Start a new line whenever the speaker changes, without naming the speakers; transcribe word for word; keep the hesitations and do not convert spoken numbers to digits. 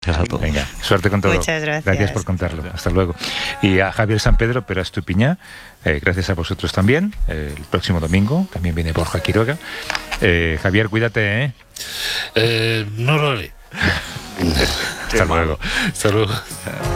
gracias a todos.
Venga, suerte con todo.
Muchas gracias.
Gracias por contarlo. Hasta luego. Y a Javier San Pedro, Pera Estupiñá, eh, gracias a vosotros también. Eh, el próximo domingo también viene Borja Quiroga. Eh, Javier, cuídate, ¿eh?
eh no lo haré.
Hasta luego.
Hasta luego.